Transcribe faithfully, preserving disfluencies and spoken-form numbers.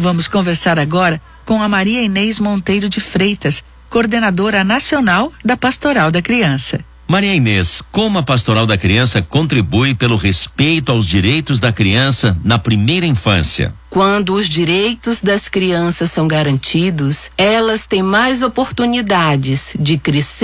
Vamos conversar agora com a Maria Inês Monteiro de Freitas, coordenadora nacional da Pastoral da Criança. Maria Inês, como a Pastoral da Criança contribui pelo respeito aos direitos da criança na primeira infância? Quando os direitos das crianças são garantidos, elas têm mais oportunidades de crescer